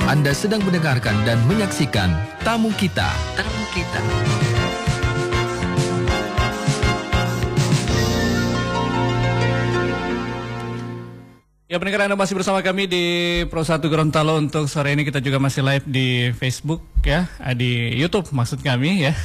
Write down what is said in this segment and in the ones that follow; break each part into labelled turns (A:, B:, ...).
A: Anda sedang mendengarkan dan menyaksikan Tamu Kita. Tamu Kita.
B: Ya, pendengar, Anda masih bersama kami di Pro 1 Gorontalo. Untuk sore ini kita juga masih live di Facebook ya, di YouTube maksud kami ya.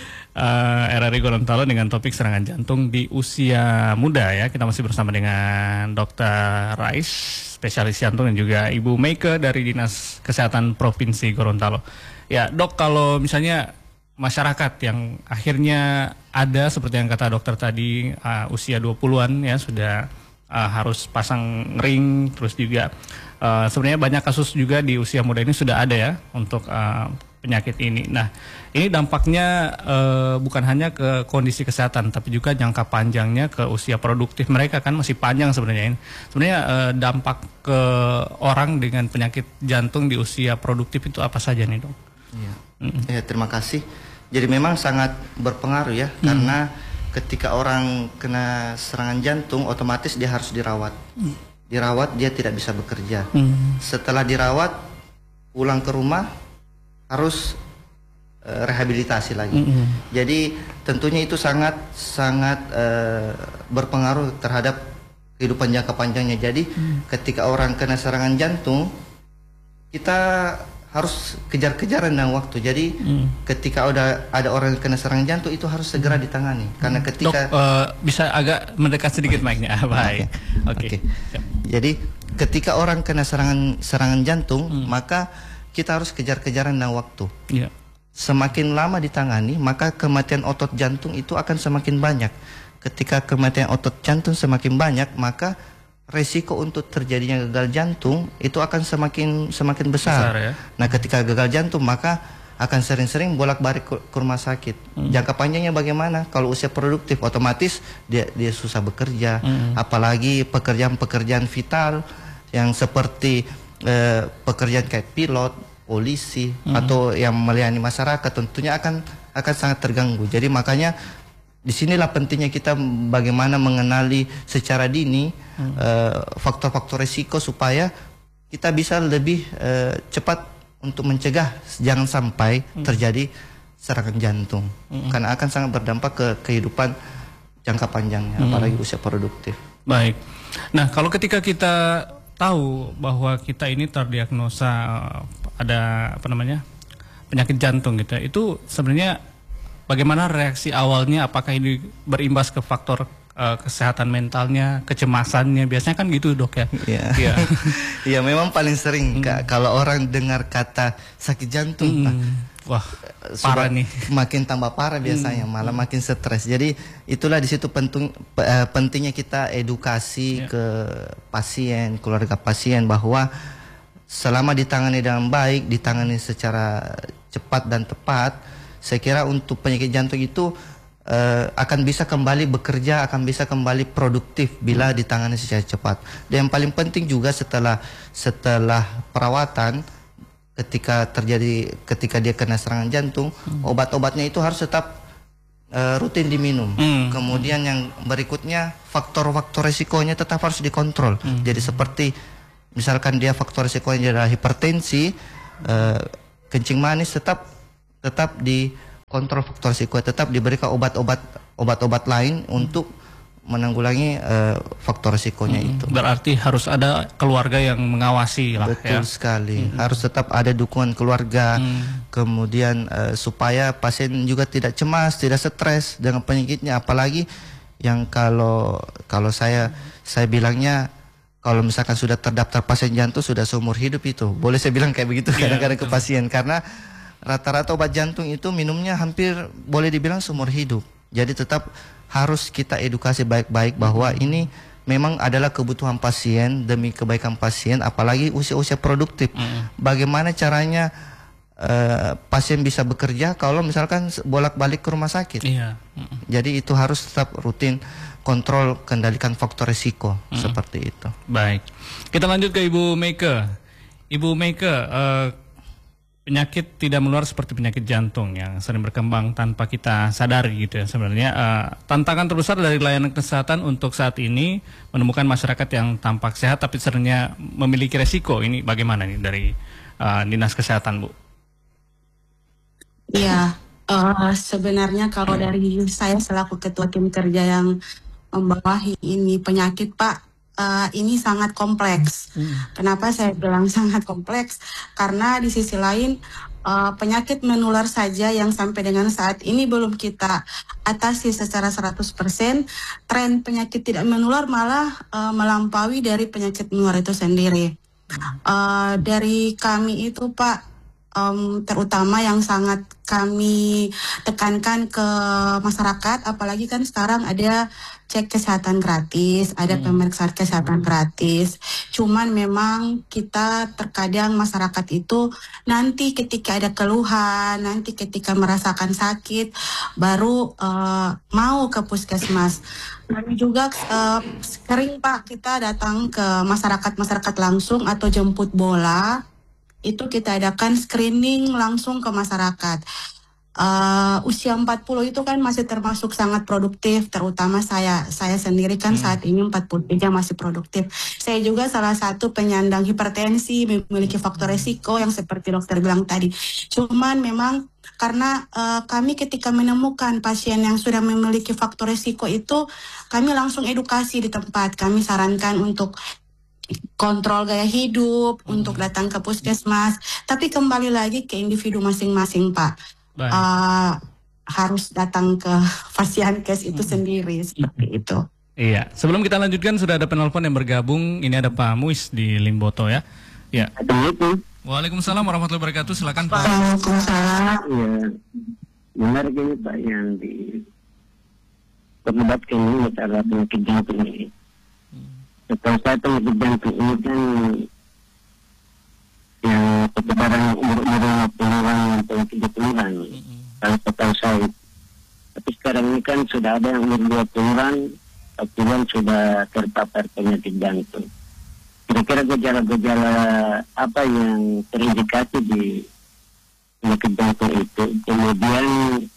B: RRI Gorontalo dengan topik serangan jantung di usia muda ya. Kita masih bersama dengan Dr. Rais, spesialis jantung, dan juga Ibu Meike dari Dinas Kesehatan Provinsi Gorontalo. Ya, Dok, kalau misalnya masyarakat yang akhirnya ada seperti yang kata dokter tadi, usia 20-an ya sudah harus pasang ring, terus juga sebenarnya banyak kasus juga di usia muda ini sudah ada ya untuk penyakit ini. Nah, ini dampaknya bukan hanya ke kondisi kesehatan, tapi juga jangka panjangnya ke usia produktif mereka, kan masih panjang sebenarnya ini. Sebenarnya dampak ke orang dengan penyakit jantung di usia produktif itu apa saja nih, Dok?
C: Ya, terima kasih. Jadi memang sangat berpengaruh ya, karena ketika orang kena serangan jantung, otomatis dia harus dirawat. Dirawat, dia tidak bisa bekerja. Setelah dirawat, pulang ke rumah harus rehabilitasi lagi. Jadi tentunya itu sangat berpengaruh terhadap kehidupan jangka panjangnya. Jadi ketika orang kena serangan jantung, kita harus kejar-kejaran dengan waktu. Jadi ketika ada orang yang kena serangan jantung, itu harus segera ditangani. Karena ketika
B: Dok, bisa agak mendekat sedikit mic-nya. Baik. Oke.
C: Jadi ketika orang kena serangan jantung, maka kita harus kejar-kejaran dengan waktu. Semakin lama ditangani, maka kematian otot jantung itu akan semakin banyak. Ketika kematian otot jantung semakin banyak, maka resiko untuk terjadinya gagal jantung itu akan semakin besar ya? Nah, ketika gagal jantung, maka akan sering-sering bolak-balik ke rumah sakit. Jangka panjangnya bagaimana? Kalau usia produktif, otomatis dia susah bekerja, apalagi pekerjaan-pekerjaan vital yang seperti pekerjaan kayak pilot, polisi, atau yang melayani masyarakat, tentunya akan sangat terganggu. Jadi makanya disinilah pentingnya kita bagaimana mengenali secara dini faktor-faktor risiko supaya kita bisa lebih cepat untuk mencegah jangan sampai terjadi serangan jantung, karena akan sangat berdampak ke kehidupan jangka panjangnya, apalagi usia produktif.
B: Baik. Nah, kalau ketika kita tahu bahwa kita ini terdiagnosa ada penyakit jantung gitu, itu sebenarnya bagaimana reaksi awalnya? Apakah ini berimbas ke faktor kesehatan mentalnya, kecemasannya? Biasanya kan gitu, Dok ya.
C: Iya. Iya, memang paling sering kalau orang dengar kata sakit jantung, wah, parah nih. Makin tambah parah biasanya, malah makin stres. Jadi itulah di situ pentingnya kita edukasi ke pasien, keluarga pasien, bahwa selama ditangani dengan baik, ditangani secara cepat dan tepat, saya kira untuk penyakit jantung itu akan bisa kembali bekerja, akan bisa kembali produktif bila ditangani secara cepat. Dan yang paling penting juga setelah perawatan, ketika dia kena serangan jantung, obat-obatnya itu harus tetap rutin diminum. Kemudian yang berikutnya, faktor-faktor resikonya tetap harus dikontrol. Jadi seperti misalkan dia faktor resikonya adalah hipertensi, kencing manis, tetap dikontrol faktor risiko, tetap diberikan obat-obat lain untuk menanggulangi faktor risikonya itu.
B: Berarti harus ada keluarga yang mengawasi lah.
C: Betul sekali. Harus tetap ada dukungan keluarga. Kemudian supaya pasien juga tidak cemas, tidak stres dengan penyakitnya. Apalagi yang kalau saya bilangnya, kalau misalkan sudah terdaftar pasien jantung sudah seumur hidup itu. Boleh saya bilang kayak begitu kadang-kadang ke pasien, karena rata-rata obat jantung itu minumnya hampir boleh dibilang seumur hidup. Jadi tetap harus kita edukasi baik-baik bahwa ini memang adalah kebutuhan pasien demi kebaikan pasien, apalagi usia-usia produktif. Bagaimana caranya pasien bisa bekerja kalau misalkan bolak-balik ke rumah sakit? Jadi itu harus tetap rutin kontrol, kendalikan faktor risiko seperti itu.
B: Baik, kita lanjut ke Ibu Meike. Ibu Meike, penyakit tidak menular seperti penyakit jantung yang sering berkembang tanpa kita sadari gitu ya. Sebenarnya tantangan terbesar dari layanan kesehatan untuk saat ini menemukan masyarakat yang tampak sehat tapi seringnya memiliki resiko. Ini bagaimana nih dari Dinas Kesehatan, Bu?
D: Iya, sebenarnya kalau dari saya selaku ketua tim kerja yang membawahi ini penyakit, Pak, ini sangat kompleks. Kenapa saya bilang sangat kompleks? Karena di sisi lain penyakit menular saja yang sampai dengan saat ini belum kita atasi secara 100%, tren penyakit tidak menular malah melampaui dari penyakit menular itu sendiri. Dari kami itu, Pak, terutama yang sangat kami tekankan ke masyarakat, apalagi kan sekarang ada cek kesehatan gratis, ada pemeriksaan kesehatan gratis. Cuman memang kita terkadang masyarakat itu nanti ketika ada keluhan, nanti ketika merasakan sakit, baru mau ke puskesmas. Kami juga sering, Pak, kita datang ke masyarakat langsung atau jemput bola. Itu kita adakan screening langsung ke masyarakat. Usia 40 itu kan masih termasuk sangat produktif, terutama saya sendiri kan saat ini 43 masih produktif. Saya juga salah satu penyandang hipertensi, memiliki faktor resiko yang seperti dokter bilang tadi. Cuman memang karena kami ketika menemukan pasien yang sudah memiliki faktor resiko itu, kami langsung edukasi di tempat. Kami sarankan untuk kontrol gaya hidup, untuk datang ke puskesmas. Tapi kembali lagi ke individu masing-masing, Pak. Harus datang ke Fasiankes itu sendiri, seperti itu.
B: Iya, sebelum kita lanjutkan sudah ada penelpon yang bergabung. Ini ada Pak Muis di Limboto ya. Ya. Waalaikumsalam warahmatullahi wabarakatuh. Silakan Pak.
D: Waalaikumsalam.
E: Ya, benar gini Pak yang diperdebatkan ini masalah penyakit jantung ini. Setahu saya penyakit jantung ini kan yang persebaran umur-umur puluhan sampai 30-an. Kalau setahu saya. Tapi sekarang ini kan sudah ada yang umur 20-an, 40-an sudah terpapar penyakit jantung. Kira-kira gejala-gejala apa yang terindikasi di penyakit jantung itu? Kemudian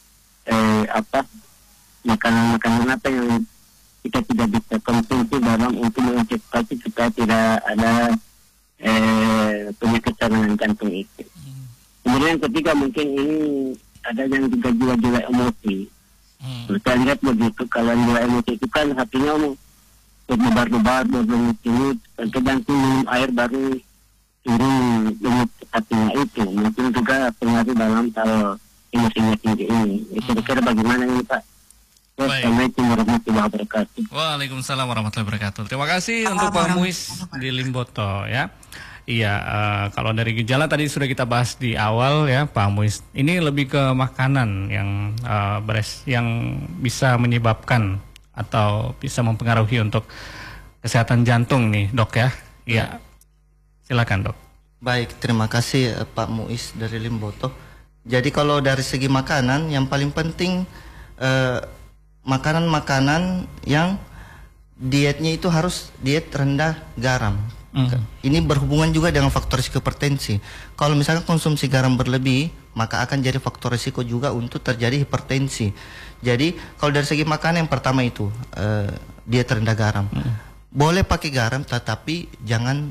E: makanan-makanan apa yang kita tidak bisa konsumsi dalam untuk mengantisipasi supaya tidak ada penyakit saluran jantung itu. Kemudian ketiga mungkin ini ada yang juga jiwa-jiwa emosi. Kita lihat begitu, kalau jiwa emosi itu kan hatinya berdebar-debar, berdenyut-nyut, kadang minum air baru turun denyut hatinya itu. Mungkin juga pengaruh dalam hal emosinya tinggi ini. Kira-kira bagaimana ini Pak? Assalamualaikum warahmatullahi wabarakatuh.
B: Waalaikumsalam warahmatullahi wabarakatuh. Terima kasih untuk Pak Muis di Limboto ya. Iya, kalau dari gejala tadi sudah kita bahas di awal ya Pak Muis. Ini lebih ke makanan yang yang bisa menyebabkan atau bisa mempengaruhi untuk kesehatan jantung nih Dok ya. Iya, silakan Dok.
C: Baik, terima kasih Pak Muis dari Limboto. Jadi kalau dari segi makanan yang paling penting makanan-makanan yang dietnya itu harus diet rendah garam. Ini berhubungan juga dengan faktor risiko hipertensi. Kalau misalkan konsumsi garam berlebih, maka akan jadi faktor risiko juga untuk terjadi hipertensi. Jadi kalau dari segi makanan yang pertama itu diet rendah garam. Boleh pakai garam, tetapi jangan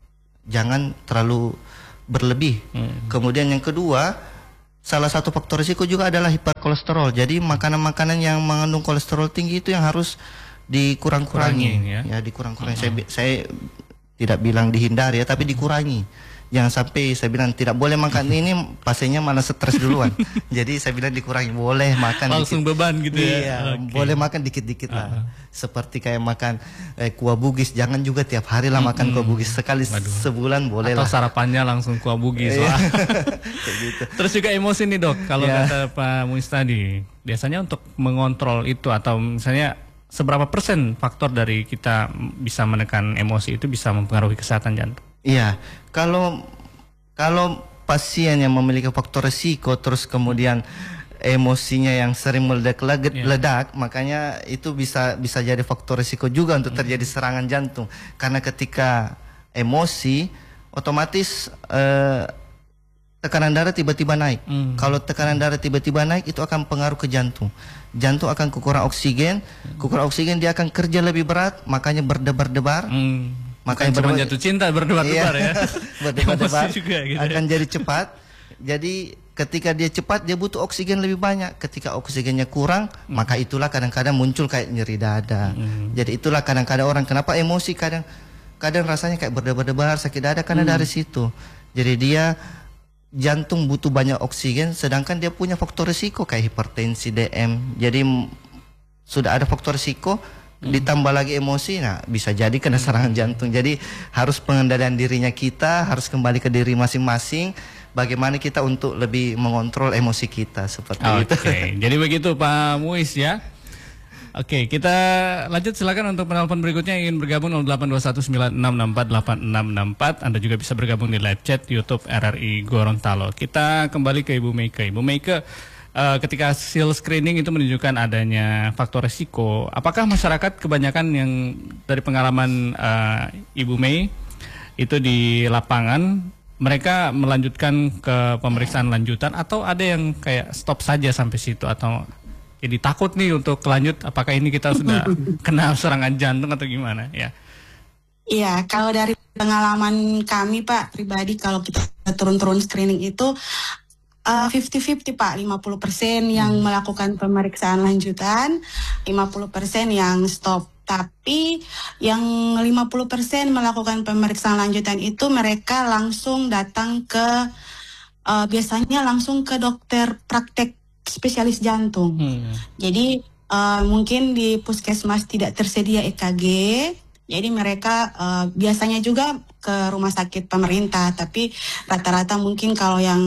C: terlalu berlebih. Kemudian yang kedua, salah satu faktor risiko juga adalah hiperkolesterol. Jadi makanan-makanan yang mengandung kolesterol tinggi itu yang harus dikurang-kurangi. Ya dikurang-kurangi. Saya tidak bilang dihindari ya, tapi dikurangi. Jangan sampai saya bilang tidak boleh makan ini, pasiennya malah stres duluan. Jadi saya bilang dikurangi, boleh makan
B: langsung dikit. Beban gitu ya.
C: Iya, boleh makan dikit-dikit lah. Seperti kayak makan kuah bugis, jangan juga tiap hari lah makan kuah bugis, sekali sebulan boleh lah.
B: Atau sarapannya langsung kuah bugis. Gitu. Terus juga emosi nih Dok, kalau kata Pak Muis tadi, biasanya untuk mengontrol itu atau misalnya seberapa persen faktor dari kita bisa menekan emosi itu bisa mempengaruhi kesehatan jantung?
C: Iya, kalau pasien yang memiliki faktor risiko terus kemudian emosinya yang sering meledak, makanya itu bisa jadi faktor risiko juga untuk terjadi serangan jantung. Karena ketika emosi, otomatis tekanan darah tiba-tiba naik. Kalau tekanan darah tiba-tiba naik, itu akan pengaruh ke jantung. Jantung akan kekurangan oksigen, dia akan kerja lebih berat, makanya berdebar-debar.
B: Makanya cuma jatuh cinta berdebar-debar ya.
C: Berdebar-debar
B: juga, gitu
C: akan jadi cepat. Jadi ketika dia cepat dia butuh oksigen lebih banyak. Ketika oksigennya kurang, maka itulah kadang-kadang muncul kayak nyeri dada. Jadi itulah kadang-kadang orang kenapa emosi kadang rasanya kayak berdebar-debar, sakit dada karena dari situ. Jadi dia jantung butuh banyak oksigen, sedangkan dia punya faktor risiko kayak hipertensi, DM. Jadi sudah ada faktor risiko, ditambah lagi emosi, nah bisa jadi kena serangan jantung. Jadi harus pengendalian dirinya kita, harus kembali ke diri masing-masing. Bagaimana kita untuk lebih mengontrol emosi kita seperti itu.
B: Jadi begitu Pak Muiz ya. Oke, kita lanjut, silakan untuk penelpon berikutnya ingin bergabung 082196648664. Anda juga bisa bergabung di live chat YouTube RRI Gorontalo. Kita kembali ke Ibu Meike. Ibu Meike, ketika hasil screening itu menunjukkan adanya faktor risiko, apakah masyarakat kebanyakan yang dari pengalaman Ibu Mei itu di lapangan mereka melanjutkan ke pemeriksaan lanjutan atau ada yang kayak stop saja sampai situ atau jadi takut nih untuk lanjut, apakah ini kita sudah kena serangan jantung atau gimana ya?
D: Iya, kalau dari pengalaman kami Pak pribadi, kalau kita turun-turun screening itu 50-50 Pak, 50% yang melakukan pemeriksaan lanjutan, 50% yang stop. Tapi yang 50% melakukan pemeriksaan lanjutan itu mereka langsung datang ke, biasanya langsung ke dokter praktek spesialis jantung. Jadi mungkin di puskesmas tidak tersedia EKG, jadi mereka biasanya juga ke rumah sakit pemerintah, tapi rata-rata mungkin kalau yang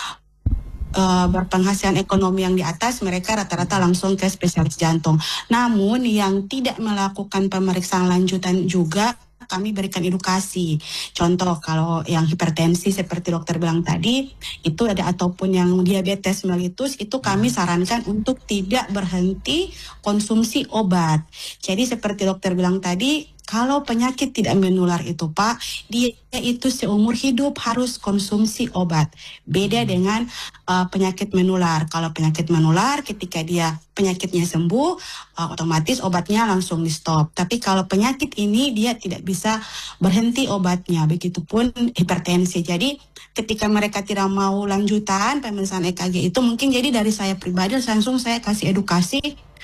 D: berpenghasilan ekonomi yang di atas, mereka rata-rata langsung ke spesialis jantung. Namun yang tidak melakukan pemeriksaan lanjutan juga kami berikan edukasi. Contoh kalau yang hipertensi seperti dokter bilang tadi, itu ada, ataupun yang diabetes mellitus, itu kami sarankan untuk tidak berhenti konsumsi obat. Jadi seperti dokter bilang tadi, kalau penyakit tidak menular itu Pak, dia itu seumur hidup harus konsumsi obat. Beda dengan penyakit menular. Kalau penyakit menular ketika dia penyakitnya sembuh, otomatis obatnya langsung di stop. Tapi kalau penyakit ini dia tidak bisa berhenti obatnya. Begitupun hipertensi. Jadi ketika mereka tidak mau lanjutan pemeriksaan EKG itu, mungkin jadi dari saya pribadi langsung saya kasih edukasi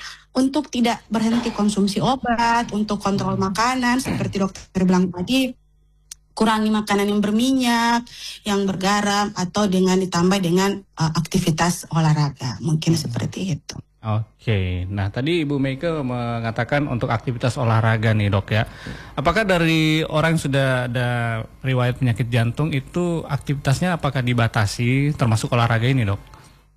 D: untuk tidak berhenti konsumsi obat, untuk kontrol makanan seperti dokter bilang tadi, kurangi makanan yang berminyak, yang bergaram, atau dengan ditambah dengan aktivitas olahraga, mungkin seperti itu.
B: Oke, nah tadi Ibu Meike mengatakan untuk aktivitas olahraga nih Dok ya. Apakah dari orang yang sudah ada riwayat penyakit jantung itu aktivitasnya apakah dibatasi termasuk olahraga ini Dok?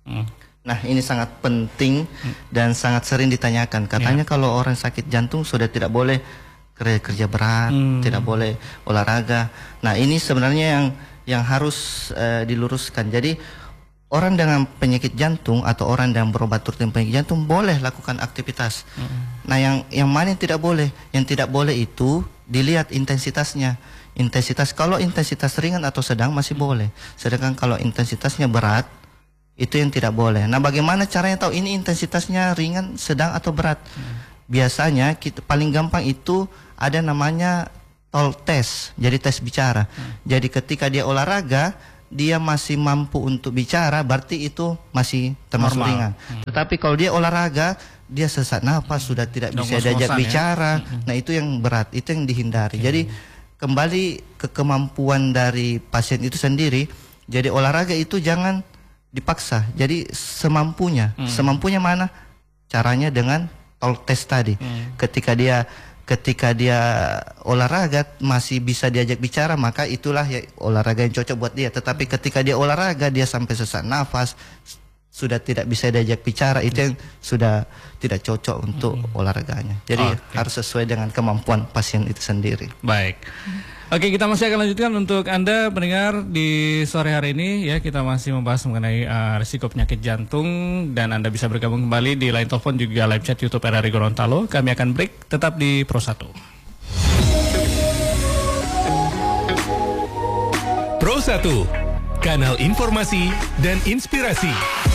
C: Nah ini sangat penting dan sangat sering ditanyakan. Katanya kalau orang sakit jantung sudah tidak boleh kerja berat, tidak boleh olahraga. Nah ini sebenarnya yang harus diluruskan. Jadi orang dengan penyakit jantung atau orang yang berobat rutin penyakit jantung boleh lakukan aktivitas. Nah yang mana yang tidak boleh? Yang tidak boleh itu dilihat intensitasnya. Intensitas, kalau intensitas ringan atau sedang masih boleh. Sedangkan kalau intensitasnya berat, itu yang tidak boleh. Nah bagaimana caranya tahu ini intensitasnya ringan, sedang atau berat? Biasanya kita paling gampang itu ada namanya TOL test, jadi tes bicara. Jadi ketika dia olahraga, dia masih mampu untuk bicara, berarti itu masih termasuk ringan. Tetapi kalau dia olahraga, dia sesak nafas, sudah tidak bisa diajak bicara. Nah itu yang berat, itu yang dihindari. Jadi kembali ke kemampuan dari pasien itu sendiri. Jadi olahraga itu jangan dipaksa, jadi semampunya. Semampunya mana? Caranya dengan TOL test tadi. Ketika dia olahraga masih bisa diajak bicara, maka itulah ya olahraga yang cocok buat dia. Tetapi ketika dia olahraga dia sampai sesak nafas, sudah tidak bisa diajak bicara, itu yang sudah tidak cocok untuk olahraganya. Jadi harus sesuai dengan kemampuan pasien itu sendiri.
B: Baik. Oke, kita masih akan lanjutkan untuk Anda pendengar di sore hari ini ya, kita masih membahas mengenai risiko penyakit jantung dan Anda bisa bergabung kembali di line telepon juga live chat YouTube RRI Gorontalo. Kami akan break, tetap di Pro 1.
A: Pro 1, kanal informasi dan inspirasi.